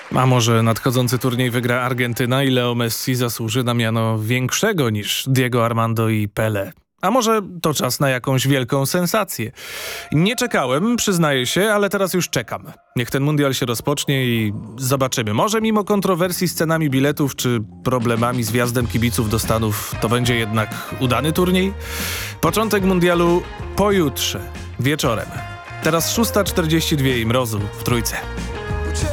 A może nadchodzący turniej wygra Argentyna i Leo Messi zasłuży na miano większego niż Diego Armando i Pelé? A może to czas na jakąś wielką sensację? Nie czekałem, przyznaję się, ale teraz już czekam. Niech ten mundial się rozpocznie i zobaczymy. Może mimo kontrowersji z cenami biletów czy problemami z wjazdem kibiców do Stanów, to będzie jednak udany turniej? Początek mundialu pojutrze, wieczorem. Teraz 6:42 i Mrozu w Trójce.